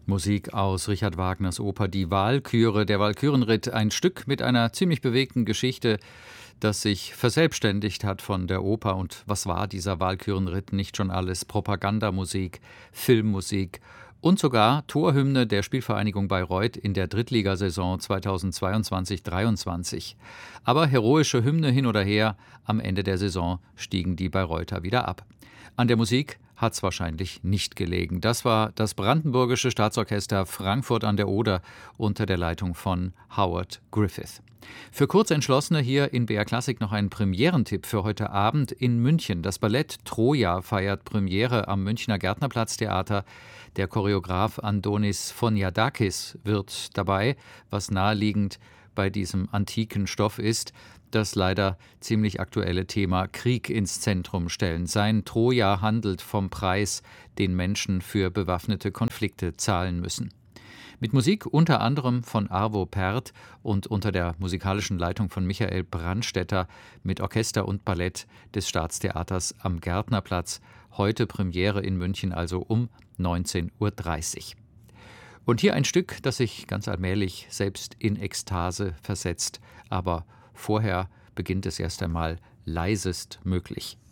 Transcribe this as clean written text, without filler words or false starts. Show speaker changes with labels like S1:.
S1: Musik aus Richard Wagners Oper Die Walküre, der Walkürenritt, ein Stück mit einer ziemlich bewegten Geschichte, das sich verselbstständigt hat von der Oper. Und was war dieser Walkürenritt nicht schon alles? Propagandamusik, Filmmusik und sogar Torhymne der Spielvereinigung Bayreuth in der Drittligasaison 2022/23. Aber heroische Hymne hin oder her, am Ende der Saison stiegen die Bayreuther wieder ab. An der Musik hat's wahrscheinlich nicht gelegen. Das war das Brandenburgische Staatsorchester Frankfurt an der Oder unter der Leitung von Howard Griffith. Für Kurzentschlossene hier in BR Klassik noch ein Premierentipp für heute Abend in München. Das Ballett Troja feiert Premiere am Münchner Gärtnerplatztheater. Der Choreograf Andonis Foniadakis wird dabei, was naheliegend bei diesem antiken Stoff ist, das leider ziemlich aktuelle Thema Krieg ins Zentrum stellen. Sein Troja handelt vom Preis, den Menschen für bewaffnete Konflikte zahlen müssen. Mit Musik unter anderem von Arvo Pärt und unter der musikalischen Leitung von Michael Brandstätter mit Orchester und Ballett des Staatstheaters am Gärtnerplatz. Heute Premiere in München, also um 19:30 Uhr. Und hier ein Stück, das sich ganz allmählich selbst in Ekstase versetzt, aber vorher beginnt es erst einmal leisest möglich.